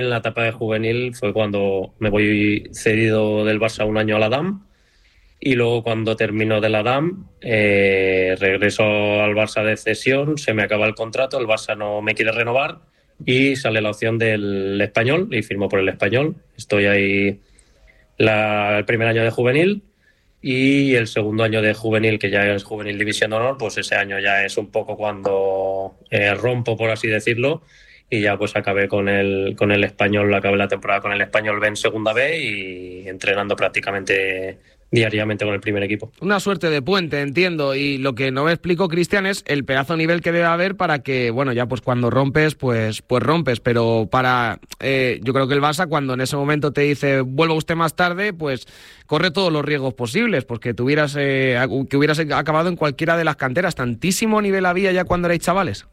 En la etapa de juvenil fue cuando me voy cedido del Barça un año a la DAM, y luego cuando termino de la DAM regreso al Barça de cesión, se me acaba el contrato, el Barça no me quiere renovar y sale la opción del Español y firmo por el Español. Estoy ahí el primer año de juvenil, y el segundo año de juvenil, que ya es juvenil división de honor, pues ese año ya es un poco cuando rompo, por así decirlo, y ya pues acabé con el Español, acabé la temporada con el Español B en segunda B y entrenando prácticamente diariamente con el primer equipo. Una suerte de puente, entiendo, y lo que no me explico, Cristian, es el pedazo nivel que debe haber para que, bueno, ya pues cuando rompes, pues rompes, pero yo creo que el Barça, cuando en ese momento te dice vuelva usted más tarde, pues corre todos los riesgos posibles, porque que hubieras acabado en cualquiera de las canteras. ¿Tantísimo nivel había ya cuando erais chavales?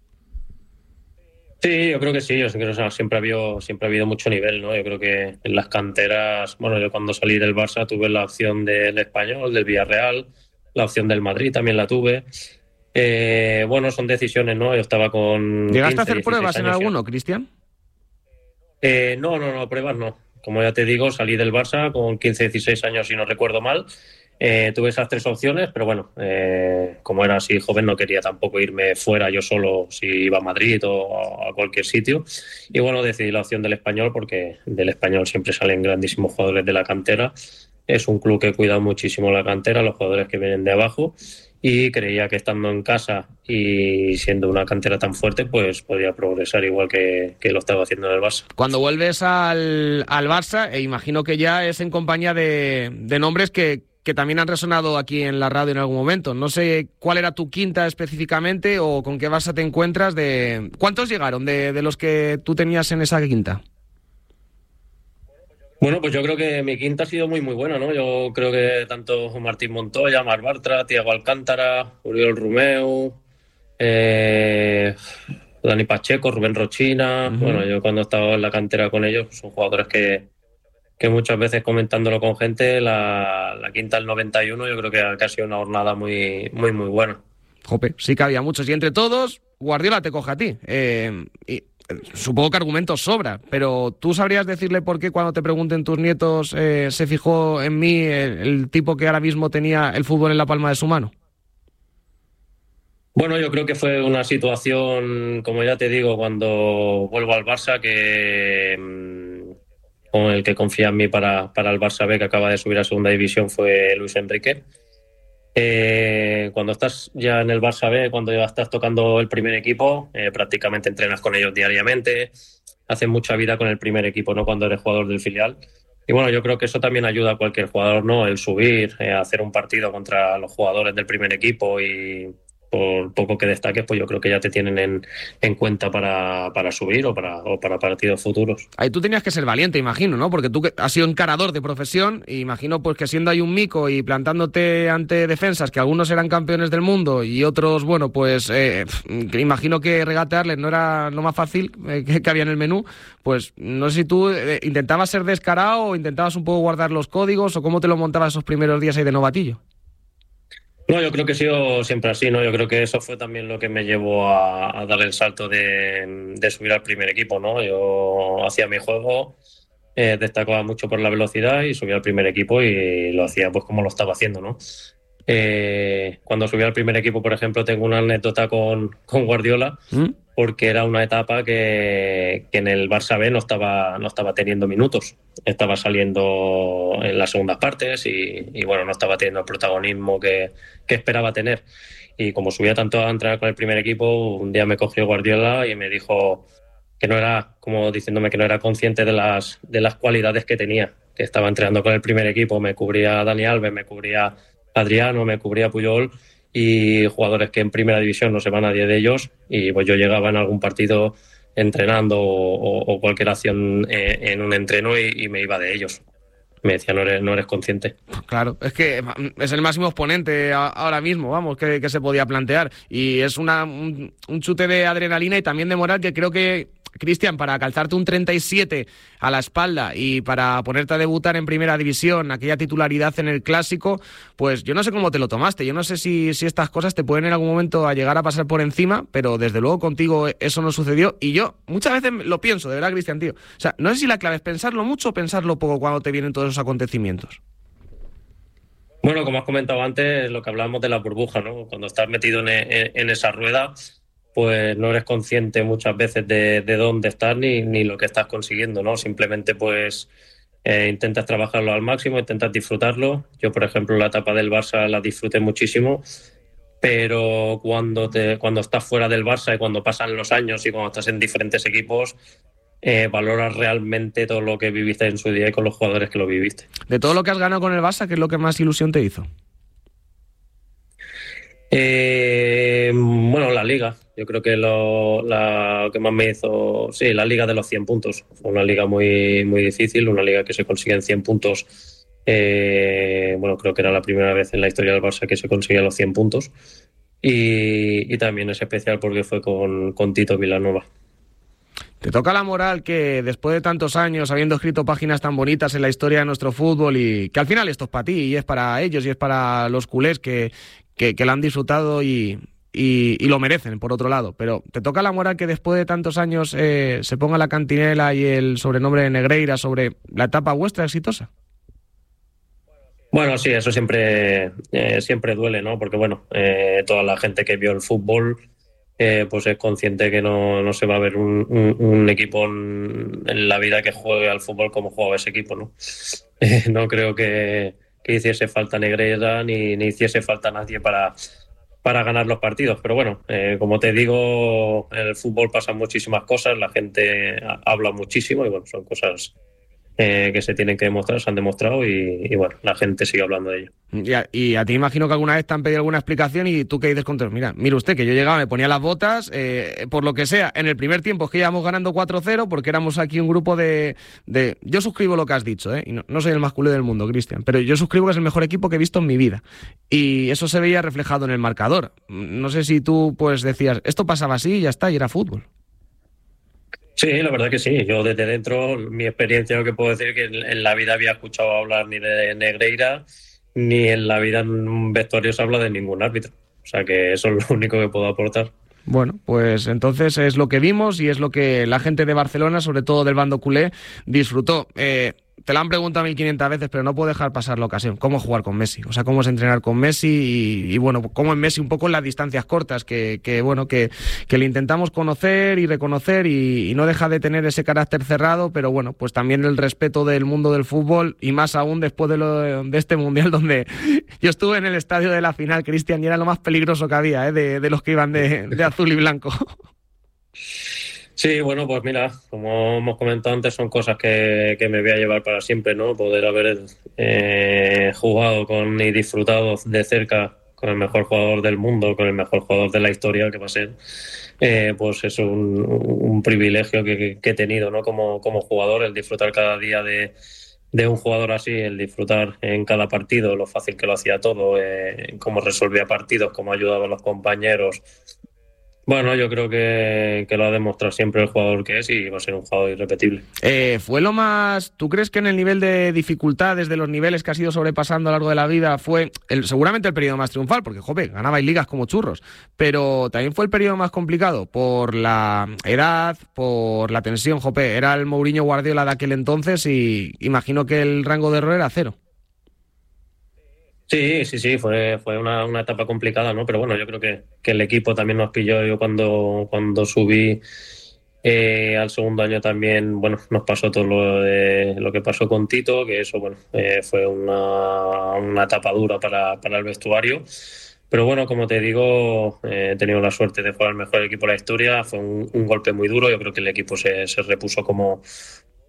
Sí, yo creo que sí, o sea, siempre ha habido mucho nivel, ¿no? Yo creo que en las canteras, bueno, yo cuando salí del Barça tuve la opción del Español, del Villarreal, la opción del Madrid también la tuve. Bueno, son decisiones, ¿no? Yo estaba con ¿Llegaste 15, a hacer 16 pruebas en años alguno, Cristian? No, pruebas no. Como ya te digo, salí del Barça con 15, 16 años, si no recuerdo mal. Tuve esas tres opciones, pero bueno, como era así joven, no quería tampoco irme fuera yo solo si iba a Madrid o a cualquier sitio. Y bueno, decidí la opción del Español, porque del Español siempre salen grandísimos jugadores de la cantera. Es un club que cuida muchísimo la cantera, los jugadores que vienen de abajo. Y creía que estando en casa y siendo una cantera tan fuerte, pues podía progresar igual que lo estaba haciendo en el Barça. Cuando vuelves al Barça, imagino que ya es en compañía de nombres que también han resonado aquí en la radio en algún momento. No sé cuál era tu quinta específicamente o con qué Barça te encuentras. ¿Cuántos llegaron de los que tú tenías en esa quinta? Bueno, pues yo creo que mi quinta ha sido muy, muy buena, ¿no? Yo creo que tanto Martín Montoya, Marc Bartra, Thiago Alcántara, Oriol Romeu, Dani Pacheco, Rubén Rochina. Bueno, yo cuando he estado en la cantera con ellos, pues son jugadores que muchas veces, comentándolo con gente, la quinta del 91 yo creo que ha sido una jornada muy, muy, muy buena. Jope, sí que había muchos. Y entre todos, Guardiola te coge a ti. Supongo que argumentos sobra, pero ¿tú sabrías decirle por qué cuando te pregunten tus nietos se fijó en mí el tipo que ahora mismo tenía el fútbol en la palma de su mano? Bueno, yo creo que fue una situación, como ya te digo, cuando vuelvo al Barça, con el que confía en mí para el Barça B, que acaba de subir a segunda división, fue Luis Enrique. Cuando estás ya en el Barça B, cuando ya estás tocando el primer equipo, prácticamente entrenas con ellos diariamente, haces mucha vida con el primer equipo, ¿no? Cuando eres jugador del filial. Y bueno, yo creo que eso también ayuda a cualquier jugador, ¿no? El subir, hacer un partido contra los jugadores del primer equipo, y por poco que destaques, pues yo creo que ya te tienen en cuenta para subir o para partidos futuros. Ahí tú tenías que ser valiente, imagino, ¿no? Porque tú has sido encarador de profesión, e imagino pues que siendo ahí un mico y plantándote ante defensas que algunos eran campeones del mundo y otros, bueno, pues imagino que regatearles no era lo más fácil que había en el menú. Pues no sé si tú intentabas ser descarado o intentabas un poco guardar los códigos, o cómo te lo montabas esos primeros días ahí de novatillo. No, yo creo que he sido siempre así, ¿no? Yo creo que eso fue también lo que me llevó a dar el salto de subir al primer equipo, ¿no? Yo hacía mi juego, destacaba mucho por la velocidad y subía al primer equipo y lo hacía pues como lo estaba haciendo, ¿no? Cuando subí al primer equipo, por ejemplo, tengo una anécdota con Guardiola, porque era una etapa que en el Barça B no estaba teniendo minutos, estaba saliendo en las segundas partes y bueno, no estaba teniendo el protagonismo que esperaba tener. Y como subía tanto a entrenar con el primer equipo, un día me cogió Guardiola y me dijo que no era, como diciéndome que no era consciente de las cualidades que tenía, que estaba entrenando con el primer equipo, me cubría Dani Alves, me cubría Adriano, me cubría Puyol, y jugadores que en primera división no se va nadie de ellos, y pues yo llegaba en algún partido entrenando o cualquier acción en un entreno y me iba de ellos. Me decía, no eres consciente. Claro, es que es el máximo exponente ahora mismo, vamos, que se podía plantear. Y es un chute de adrenalina y también de moral que creo que Cristian, para calzarte un 37 a la espalda y para ponerte a debutar en Primera División, aquella titularidad en el Clásico, pues yo no sé cómo te lo tomaste, yo no sé si estas cosas te pueden en algún momento a llegar a pasar por encima, pero desde luego contigo eso no sucedió, y yo muchas veces lo pienso, de verdad, Cristian, tío. O sea, no sé si la clave es pensarlo mucho o pensarlo poco cuando te vienen todos esos acontecimientos. Bueno, como has comentado antes, lo que hablábamos de la burbuja, ¿no? Cuando estás metido en esa rueda, pues no eres consciente muchas veces de dónde estás ni lo que estás consiguiendo, ¿no? Simplemente pues intentas trabajarlo al máximo, intentas disfrutarlo. Yo, por ejemplo, la etapa del Barça la disfruté muchísimo, pero cuando estás fuera del Barça y cuando pasan los años y cuando estás en diferentes equipos, valoras realmente todo lo que viviste en su día y con los jugadores que lo viviste. De todo lo que has ganado con el Barça, ¿qué es lo que más ilusión te hizo? Bueno, la Liga. Yo creo que lo que más me hizo, sí, la Liga de los 100 puntos. Fue una liga muy, muy difícil, una liga que se consigue en 100 puntos. Bueno, creo que era la primera vez en la historia del Barça que se conseguía los 100 puntos. Y también es especial porque fue con Tito Vilanova. Te toca la moral que después de tantos años, habiendo escrito páginas tan bonitas en la historia de nuestro fútbol, y que al final esto es para ti y es para ellos y es para los culés que la han disfrutado y lo merecen, por otro lado, pero te toca la moral que después de tantos años se ponga la cantinela y el sobrenombre de Negreira sobre la etapa vuestra exitosa. Bueno, sí, eso siempre duele, ¿no? Porque, bueno, toda la gente que vio el fútbol pues es consciente que no se va a ver un equipo en la vida que juegue al fútbol como jugaba ese equipo, ¿no? No creo que hiciese falta Negreira ni hiciese falta nadie para ganar los partidos. Pero bueno, como te digo, en el fútbol pasan muchísimas cosas, la gente habla muchísimo y bueno, son cosas que se tienen que demostrar, se han demostrado y bueno, la gente sigue hablando de ello. Y a ti imagino que alguna vez te han pedido alguna explicación y tú qué dices con todo. Mira usted, que yo llegaba, me ponía las botas, por lo que sea, en el primer tiempo es que íbamos ganando 4-0 porque éramos aquí un grupo de... Yo suscribo lo que has dicho, y no soy el más culé del mundo, Cristian, pero yo suscribo que es el mejor equipo que he visto en mi vida. Y eso se veía reflejado en el marcador. No sé si tú pues decías, esto pasaba así y ya está, y era fútbol. Sí, la verdad que sí. Yo desde dentro, mi experiencia, lo que puedo decir es que en la vida había escuchado hablar ni de Negreira, ni en la vida en un vestuario se habla de ningún árbitro. O sea que eso es lo único que puedo aportar. Bueno, pues entonces es lo que vimos y es lo que la gente de Barcelona, sobre todo del bando culé, disfrutó. Te lo han preguntado 1500 veces, pero no puedo dejar pasar la ocasión. ¿Cómo jugar con Messi? O sea, cómo es entrenar con Messi y bueno, cómo en Messi un poco en las distancias cortas, que le intentamos conocer y reconocer y no deja de tener ese carácter cerrado, pero bueno, pues también el respeto del mundo del fútbol y más aún después de este Mundial donde yo estuve en el estadio de la final, Cristian, y era lo más peligroso que había, de los que iban de azul y blanco. Sí, bueno, pues mira, como hemos comentado antes, son cosas que me voy a llevar para siempre, ¿no? Poder haber jugado con y disfrutado de cerca con el mejor jugador del mundo, con el mejor jugador de la historia, que va a ser, pues es un privilegio que he tenido, ¿no? Como jugador, el disfrutar cada día de un jugador así, el disfrutar en cada partido, lo fácil que lo hacía todo, cómo resolvía partidos, cómo ayudaba a los compañeros. Bueno, yo creo que lo ha demostrado siempre el jugador que es y va a ser un jugador irrepetible. ¿Fue lo más... ¿Tú crees que en el nivel de dificultades, de los niveles que has ido sobrepasando a lo largo de la vida, fue seguramente el periodo más triunfal? Porque, joder, ganabais ligas como churros, pero también fue el periodo más complicado por la edad, por la tensión, joder, era el Mourinho Guardiola de aquel entonces y imagino que el rango de error era cero. Sí, fue una etapa complicada, ¿no? Pero bueno, yo creo que el equipo también nos pilló. Yo cuando subí al segundo año también, bueno, nos pasó todo lo que pasó con Tito, que eso, bueno, fue una etapa dura para el vestuario. Pero bueno, como te digo, he tenido la suerte de jugar el mejor equipo de la historia. Fue un golpe muy duro. Yo creo que el equipo se repuso como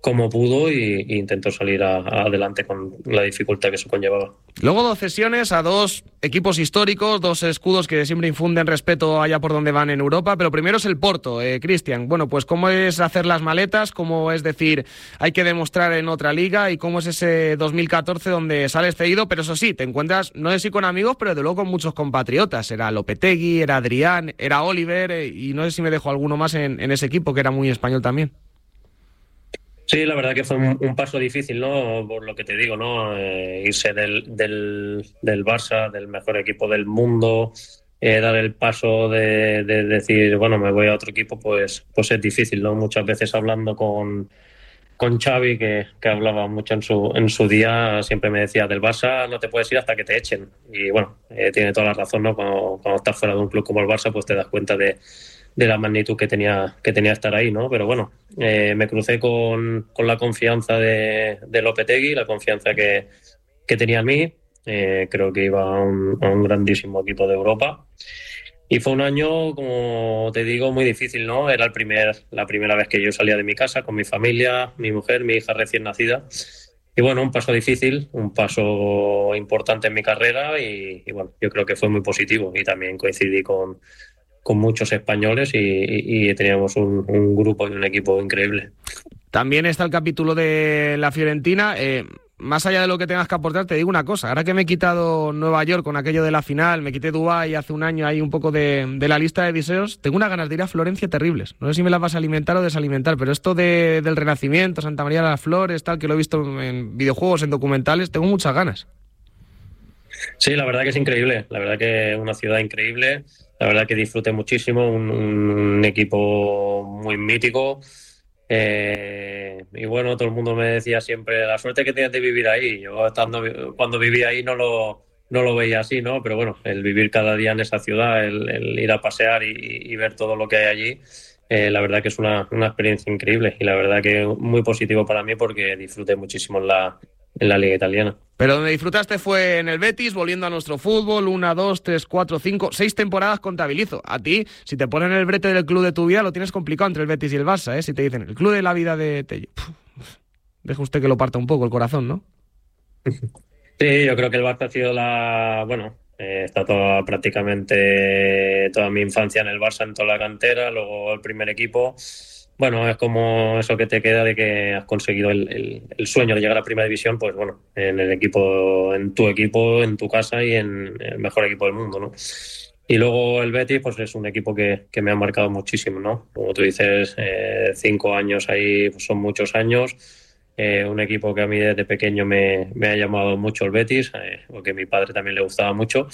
como pudo y intentó salir adelante con la dificultad que eso conllevaba. Luego 2 cesiones a 2 equipos históricos, 2 escudos que siempre infunden respeto allá por donde van en Europa, pero primero es el Porto, Cristian. Bueno, pues ¿cómo es hacer las maletas? ¿Cómo es decir, hay que demostrar en otra liga? ¿Y cómo es ese 2014 donde sales cedido? Pero eso sí, te encuentras, no sé si con amigos, pero de luego con muchos compatriotas. Era Lopetegui, era Adrián, era Oliver, y no sé si me dejo alguno más en ese equipo que era muy español también. Sí, la verdad que fue un paso difícil, ¿no? Por lo que te digo, ¿no? Irse del Barça, del mejor equipo del mundo, dar el paso de decir, bueno, me voy a otro equipo, pues es difícil, ¿no? Muchas veces hablando con Xavi, que hablaba mucho en su día, siempre me decía, del Barça no te puedes ir hasta que te echen. Y bueno, tiene toda la razón, ¿no? Cuando estás fuera de un club como el Barça, pues te das cuenta de la magnitud que tenía estar ahí, ¿no? Pero bueno, me crucé con la confianza de Lopetegui, la confianza que tenía en mí. Creo que iba a un grandísimo equipo de Europa. Y fue un año, como te digo, muy difícil, ¿no? Era la primera vez que yo salía de mi casa con mi familia, mi mujer, mi hija recién nacida. Y bueno, un paso difícil, un paso importante en mi carrera y bueno, yo creo que fue muy positivo. Y también coincidí con muchos españoles y teníamos un grupo y un equipo increíble. También está el capítulo de la Fiorentina. Más allá de lo que tengas que aportar, te digo una cosa. Ahora que me he quitado Nueva York con aquello de la final, me quité Dubái hace un año ahí un poco de la lista de deseos, tengo unas ganas de ir a Florencia terribles. No sé si me las vas a alimentar o desalimentar, pero esto del Renacimiento, Santa María de las Flores, tal, que lo he visto en videojuegos, en documentales, tengo muchas ganas. Sí, la verdad que es increíble. La verdad que es una ciudad increíble. La verdad que disfruté muchísimo. Un equipo muy mítico. Y bueno, todo el mundo me decía siempre la suerte que tienes de vivir ahí. Yo cuando vivía ahí no lo veía así, ¿no? Pero bueno, el vivir cada día en esa ciudad, el ir a pasear y ver todo lo que hay allí, la verdad que es una experiencia increíble y la verdad que muy positivo para mí porque disfruté muchísimo en la liga italiana. Pero donde disfrutaste fue en el Betis, volviendo a nuestro fútbol, 1, 2, 3, 4, 5, 6 temporadas contabilizo. A ti, si te ponen el brete del club de tu vida, lo tienes complicado entre el Betis y el Barça, ¿eh? Si te dicen, el club de la vida de Tello. Deja usted que lo parta un poco el corazón, ¿no? Sí, yo creo que el Barça ha sido está prácticamente toda mi infancia en el Barça, en toda la cantera, luego el primer equipo. Bueno, es como eso que te queda de que has conseguido el sueño de llegar a Primera División, pues bueno, en el equipo, en tu casa y en el mejor equipo del mundo, ¿no? Y luego el Betis, pues es un equipo que me ha marcado muchísimo, ¿no? Como tú dices, 5 años ahí pues son muchos años. Un equipo que a mí desde pequeño me ha llamado mucho el Betis, porque a mi padre también le gustaba mucho.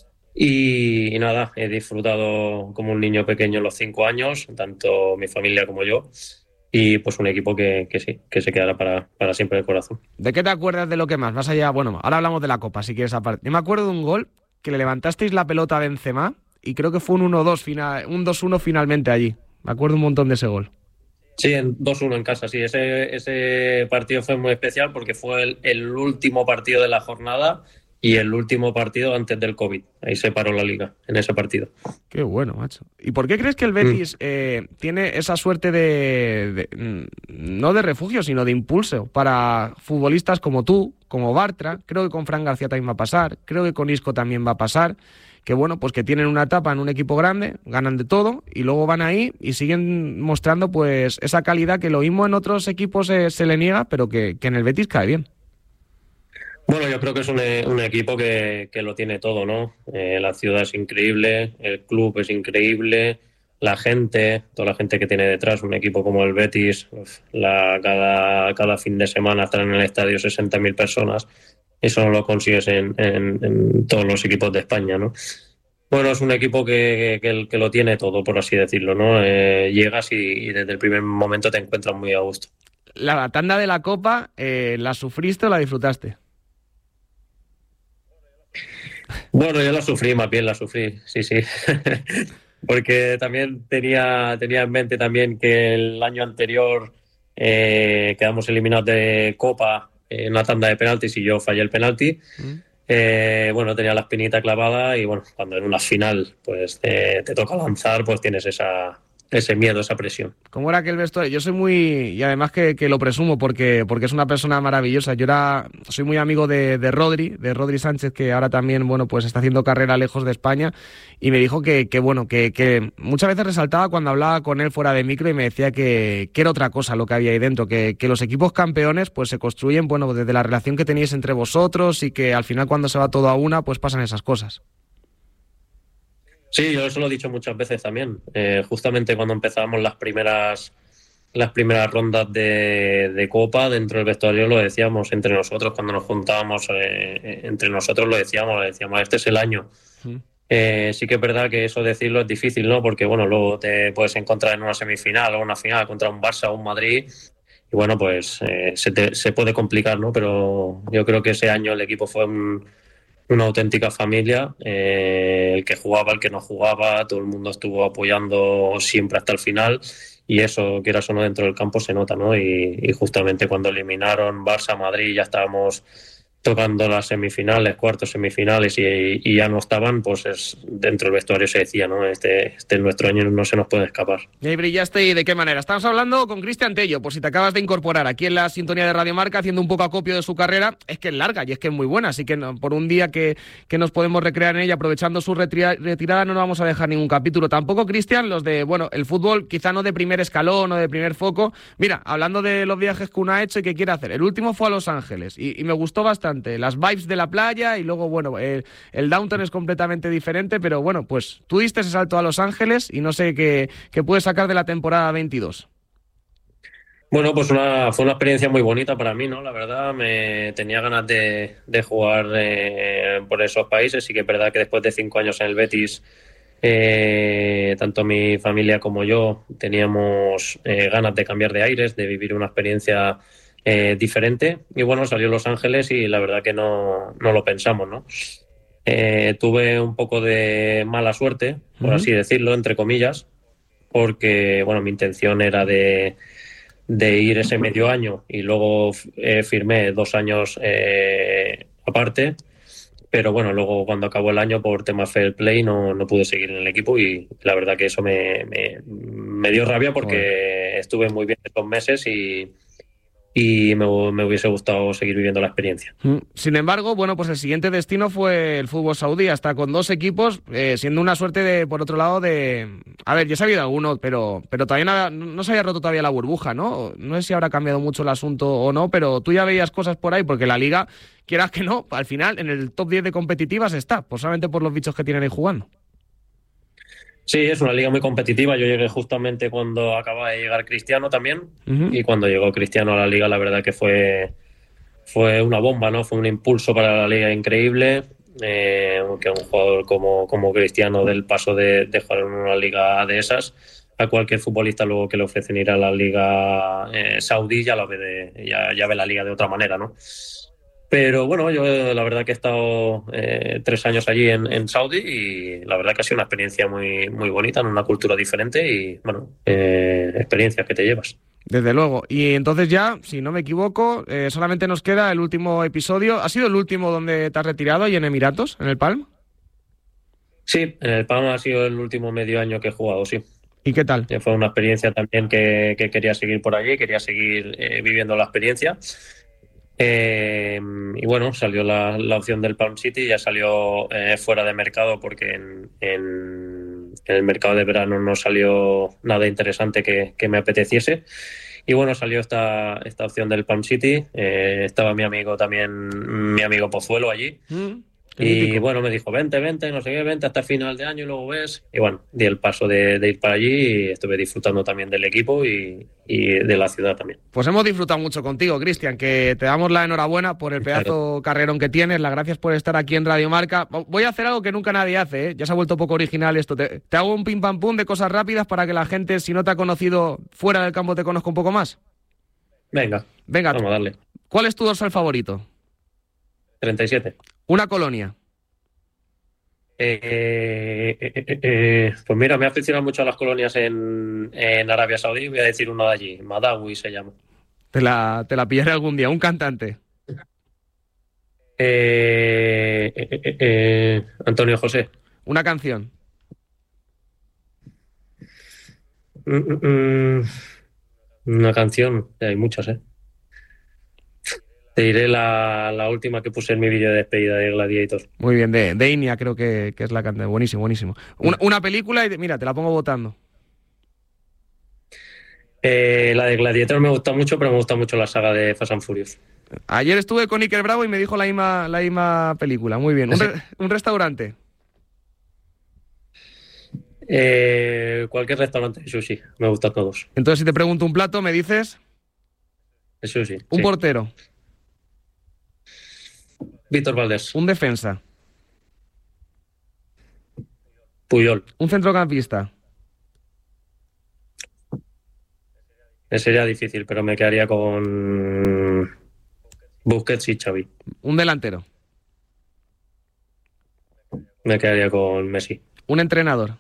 Y nada, he disfrutado como un niño pequeño los 5 años, tanto mi familia como yo. Y pues un equipo que sí, que se quedará para siempre en el corazón. ¿De qué te acuerdas de lo que más? Más allá, bueno, ahora hablamos de la Copa, si quieres aparte. Yo me acuerdo de un gol que le levantasteis la pelota a Benzema y creo que fue un 1-2 un 2-1 finalmente allí. Me acuerdo un montón de ese gol. Sí, en 2-1 en casa, sí. Ese partido fue muy especial porque fue el último partido de la jornada y el último partido antes del COVID. Ahí se paró la liga, en ese partido. Qué bueno, macho. ¿Y por qué crees que el Betis tiene esa suerte no de refugio, sino de impulso para futbolistas como tú, como Bartra? Creo que con Fran García también va a pasar, creo que con Isco también va a pasar. Que bueno, pues que tienen una etapa en un equipo grande, ganan de todo y luego van ahí y siguen mostrando pues esa calidad que lo mismo en otros equipos se le niega, pero que en el Betis cae bien. Bueno, yo creo que es un equipo que lo tiene todo, ¿no? La ciudad es increíble, el club es increíble, la gente, toda la gente que tiene detrás, un equipo como el Betis, cada fin de semana están en el estadio 60.000 personas. Eso no lo consigues en todos los equipos de España, ¿no? Bueno, es un equipo que lo tiene todo, por así decirlo, ¿no? Llegas y desde el primer momento te encuentras muy a gusto. La tanda de la Copa, ¿la sufriste o la disfrutaste? Bueno, yo la sufrí, más bien la sufrí, sí. Porque también tenía en mente también que el año anterior quedamos eliminados de Copa en una tanda de penaltis y yo fallé el penalti. Bueno, tenía la espinita clavada y bueno, cuando en una final pues te toca lanzar, pues tienes esa ese miedo, esa presión. ¿Cómo era aquel vestuario? Yo soy muy... Y además que lo presumo porque es una persona maravillosa. Soy muy amigo de Rodri Sánchez, que ahora también, bueno, pues está haciendo carrera lejos de España, y me dijo que muchas veces resaltaba cuando hablaba con él fuera de micro y me decía que era otra cosa lo que había ahí dentro, que los equipos campeones pues se construyen, bueno, desde la relación que teníais entre vosotros, y que al final cuando se va todo a una, pues pasan esas cosas. Sí, yo eso lo he dicho muchas veces también. Justamente cuando empezábamos las primeras rondas de Copa, dentro del vestuario lo decíamos entre nosotros, cuando nos juntábamos entre nosotros lo decíamos, este es el año. Sí que es verdad que eso decirlo es difícil, ¿no? Porque, bueno, luego te puedes encontrar en una semifinal o una final contra un Barça o un Madrid, y bueno, pues se puede complicar, ¿no? Pero yo creo que ese año el equipo fue una auténtica familia, el que jugaba, el que no jugaba, todo el mundo estuvo apoyando siempre hasta el final, y eso, quieras o no, dentro del campo se nota, ¿no? Y justamente cuando eliminaron Barça, Madrid, ya estábamos tocando las semifinales, cuartos, semifinales, y ya no estaban, pues dentro del vestuario se decía, ¿no? Este es nuestro año, no se nos puede escapar. Y ahí brillaste, ¿y de qué manera? Estamos hablando con Cristian Tello, por si te acabas de incorporar aquí en la sintonía de Radio Marca, haciendo un poco acopio de su carrera. Es que es larga y es que es muy buena, así que por un día que nos podemos recrear en ella, aprovechando su retirada, no nos vamos a dejar ningún capítulo. Tampoco, Cristian, los de, bueno, el fútbol quizá no de primer escalón o de primer foco. Mira, hablando de los viajes que uno ha hecho y que quiere hacer, el último fue a Los Ángeles y me gustó bastante. Las vibes de la playa, y luego, bueno, el downtown es completamente diferente, pero bueno, pues tú diste ese salto a Los Ángeles y no sé qué puedes sacar de la temporada 22. Bueno, pues fue una experiencia muy bonita para mí, ¿no? La verdad, me tenía ganas de jugar por esos países. Sí que es verdad que después de 5 años en el Betis, tanto mi familia como yo teníamos ganas de cambiar de aires, de vivir una experiencia diferente. Y bueno, salió Los Ángeles y la verdad que no lo pensamos, ¿no? Tuve un poco de mala suerte, por así decirlo, entre comillas, porque, bueno, mi intención era de ir ese medio año, y luego firmé 2 años aparte, pero bueno, luego cuando acabó el año por tema fair play no pude seguir en el equipo, y la verdad que eso me dio rabia porque estuve muy bien estos meses y me hubiese gustado seguir viviendo la experiencia. Sin embargo, bueno, pues el siguiente destino fue el fútbol saudí, hasta con 2 equipos, siendo una suerte por otro lado, a ver, ya se había ido alguno, pero todavía no se había roto todavía la burbuja, ¿no? No sé si habrá cambiado mucho el asunto o no, pero tú ya veías cosas por ahí, porque la Liga, quieras que no, al final en el top 10 de competitivas está, pues solamente por los bichos que tienen ahí jugando. Sí, es una liga muy competitiva. Yo llegué justamente cuando acaba de llegar Cristiano también, y cuando llegó Cristiano a la liga, la verdad que fue una bomba, ¿no? Fue un impulso para la liga increíble, que un jugador como Cristiano, del paso de jugar en una liga de esas, a cualquier futbolista luego que le ofrecen ir a la liga saudí ya ve la liga de otra manera, ¿no? Pero bueno, yo la verdad que he estado 3 años allí en Saudi, y la verdad que ha sido una experiencia muy, muy bonita, en una cultura diferente, y bueno, experiencias que te llevas. Desde luego. Y entonces ya, si no me equivoco, solamente nos queda el último episodio. ¿Ha sido el último donde te has retirado, ahí en Emiratos, en el Palm? Sí, en el Palm ha sido el último medio año que he jugado, sí. ¿Y qué tal? Fue una experiencia también que quería seguir por allí, quería seguir viviendo la experiencia. Y bueno, salió la opción del Palm City, ya salió fuera de mercado, porque en el mercado de verano no salió nada interesante que me apeteciese. Y bueno, salió esta opción del Palm City. Estaba mi amigo Pozuelo allí. Y bueno, me dijo, vente, no sé qué, vente hasta final de año y luego ves. Y bueno, di el paso de ir para allí, y estuve disfrutando también del equipo y de la ciudad también. Pues hemos disfrutado mucho contigo, Cristian, que te damos la enhorabuena por el pedazo carrerón que tienes. Las gracias por estar aquí en Radio Marca. Voy a hacer algo que nunca nadie hace, ¿eh? Ya se ha vuelto poco original esto. Te hago un pim pam pum de cosas rápidas para que la gente, si no te ha conocido fuera del campo, te conozca un poco más. Venga, vamos a darle. ¿Cuál es tu dorsal favorito? 37. Una colonia. Pues mira, me ha aficionado mucho a las colonias en Arabia Saudí. Voy a decir uno de allí, Madawi se llama. Te la pillaré algún día. Un cantante. Antonio José. Una canción. Una canción, hay muchas, ¿eh? Te diré la última que puse en mi vídeo de despedida de Gladiator. Muy bien, de Inia creo que es la cantante. Buenísimo, buenísimo. Una película y mira, te la pongo votando. La de Gladiator me gusta mucho, pero me gusta mucho la saga de Fast and Furious. Ayer estuve con Iker Bravo y me dijo la misma película. Muy bien. ¿Un restaurante? Cualquier restaurante de sushi. Me gustan todos. Entonces, si te pregunto un plato, me dices... De sushi. Un sí. portero. Víctor Valdés. Un defensa. Puyol. Un centrocampista. Sería difícil, pero me quedaría con Busquets y Xavi. Un delantero. Me quedaría con Messi. Un entrenador.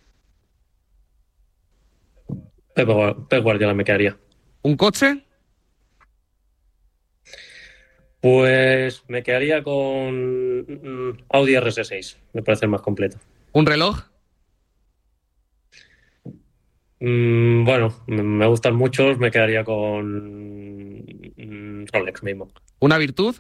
Pep Guardiola me quedaría. ¿Un coche? Pues me quedaría con Audi RS6. Me parece el más completo. ¿Un reloj? Bueno, me gustan muchos. Me quedaría con Rolex mismo. ¿Una virtud?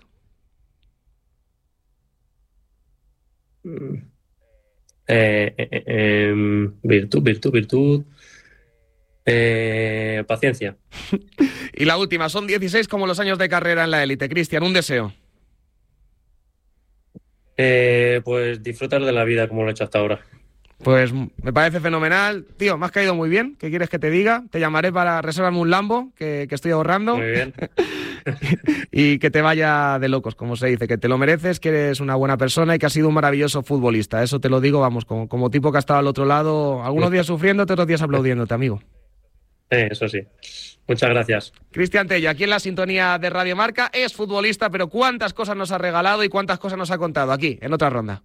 Virtud. Paciencia. Y la última, son 16 como los años de carrera en la élite. Cristian, un deseo. Pues disfrutar de la vida como lo he hecho hasta ahora. Pues me parece fenomenal. Tío, me has caído muy bien. ¿Qué quieres que te diga? Te llamaré para reservarme un Lambo, que estoy ahorrando. Muy bien. Y que te vaya de locos, como se dice. Que te lo mereces, que eres una buena persona y que has sido un maravilloso futbolista. Eso te lo digo, vamos, como tipo que ha estado al otro lado, algunos días sufriéndote, otros días aplaudiéndote, amigo. Eso sí. Muchas gracias. Cristian Tello, aquí en la sintonía de Radio Marca, es futbolista, pero cuántas cosas nos ha regalado y cuántas cosas nos ha contado aquí, en otra ronda.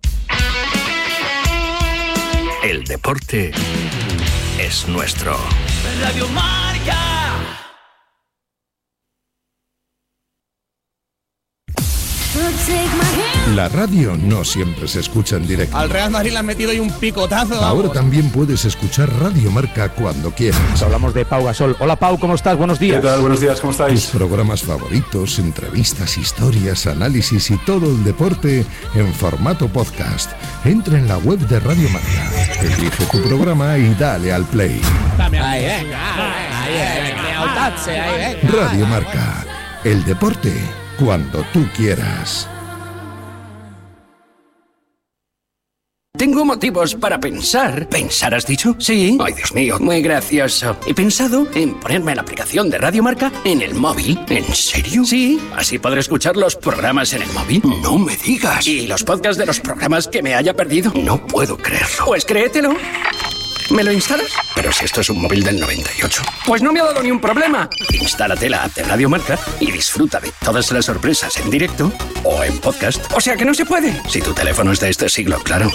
El deporte es nuestro. Radio Marca. La radio no siempre se escucha en directo. Al Real Madrid le han metido ahí un picotazo. Ahora también puedes escuchar Radio Marca cuando quieras. Hablamos de Pau Gasol. Hola Pau, ¿cómo estás? Buenos días. ¿Qué tal? Buenos días, ¿cómo Tus estáis? programas favoritos, entrevistas, historias, análisis y todo el deporte en formato podcast. Entra en la web de Radio Marca, elige tu programa y dale al play. Radio Marca, el deporte cuando tú quieras. Tengo motivos para pensar. ¿Pensar has dicho? Sí. Ay, Dios mío, muy gracioso. He pensado en ponerme la aplicación de Radio Marca en el móvil. ¿En serio? Sí. Así podré escuchar los programas en el móvil. No me digas. ¿Y los podcasts de los programas que me haya perdido? No puedo creerlo. Pues créetelo. ¿Me lo instalas? Pero si esto es un móvil del 98. Pues no me ha dado ni un problema. Instálate la app de Radio Marca y disfruta de todas las sorpresas en directo o en podcast. O sea que no se puede. Si tu teléfono es de este siglo, claro.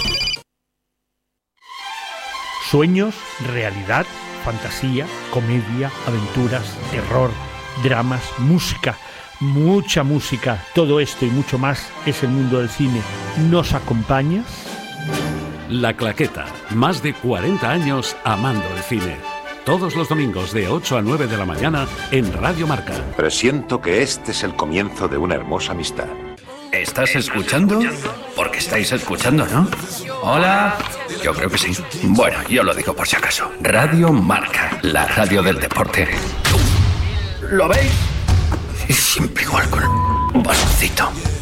Sueños, realidad, fantasía, comedia, aventuras, terror, dramas, música, mucha música. Todo esto y mucho más es el mundo del cine. ¿Nos acompañas? La Claqueta, más de 40 años amando el cine. Todos los domingos de 8 a 9 de la mañana en Radio Marca. Presiento que este es el comienzo de una hermosa amistad. ¿Estás escuchando? Porque estáis escuchando, ¿no? Hola. Yo creo que sí. Bueno, yo lo digo por si acaso. Radio Marca, la radio del deporte. ¿Lo veis? Es siempre igual con un vasocito.